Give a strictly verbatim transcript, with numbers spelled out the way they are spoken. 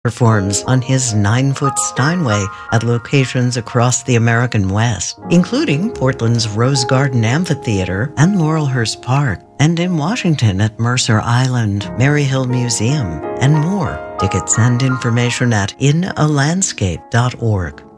performs on his nine-foot Steinway at locations across the American West, including Portland's Rose Garden Amphitheater and Laurelhurst Park, and in Washington at Mercer Island, Maryhill Museum, and more. Tickets and information at in a landscape dot org.